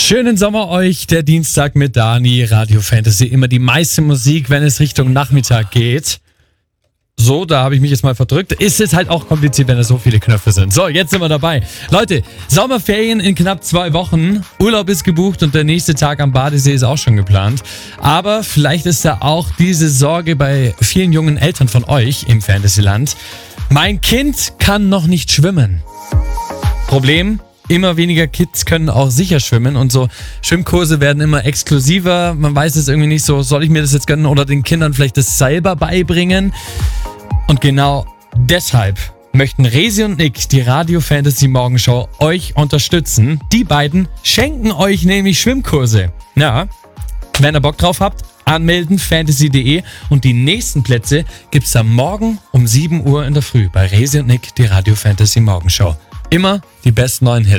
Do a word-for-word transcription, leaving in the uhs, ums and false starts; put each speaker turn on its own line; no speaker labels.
Schönen Sommer euch, der Dienstag mit Dani, Radio Fantasy. Immer die meiste Musik, wenn es Richtung Nachmittag geht. So, da habe ich mich jetzt mal verdrückt. Ist es halt auch kompliziert, wenn es so viele Knöpfe sind. So, jetzt sind wir dabei. Leute, Sommerferien in knapp zwei Wochen. Urlaub ist gebucht und der nächste Tag am Badesee ist auch schon geplant. Aber vielleicht ist da auch diese Sorge bei vielen jungen Eltern von euch im Fantasyland. Mein Kind kann noch nicht schwimmen. Problem? Immer weniger Kids können auch sicher schwimmen und so Schwimmkurse werden immer exklusiver. Man weiß es irgendwie nicht so, soll ich mir das jetzt gönnen oder den Kindern vielleicht das selber beibringen? Und genau deshalb möchten Resi und Nick, die Radio Fantasy Morgenshow, euch unterstützen. Die beiden schenken euch nämlich Schwimmkurse. Ja, wenn ihr Bock drauf habt, anmelden, fantasy punkt de und die nächsten Plätze gibt's am Morgen um sieben Uhr in der Früh bei Resi und Nick, die Radio Fantasy Morgenshow. Immer die besten neuen Hits.